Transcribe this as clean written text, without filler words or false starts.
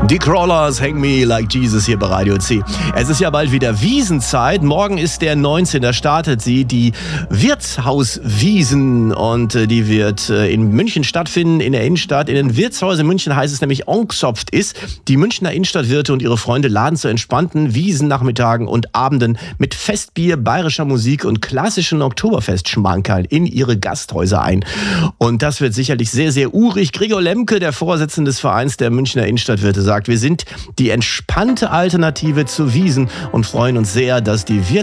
Die Crawlers, Hang Me Like Jesus hier bei Radio C. Es ist ja bald wieder Wiesenzeit. Morgen ist der 19. Da startet sie, die Wirtshauswiesen. Und die wird in München stattfinden, in der Innenstadt. In den Wirtshäusern in München heißt es nämlich Ongsopft ist. Die Münchner Innenstadtwirte und ihre Freunde laden zu entspannten Wiesennachmittagen und Abenden mit Festbier, bayerischer Musik und klassischen Oktoberfestschmankerl in ihre Gasthäuser ein. Und das wird sicherlich sehr, sehr urig. Gregor Lemke, der Vorsitzende des Vereins der Münchner Innenstadtwirte, sagt, wir sind die entspannte Alternative zu Wiesen und freuen uns sehr, dass die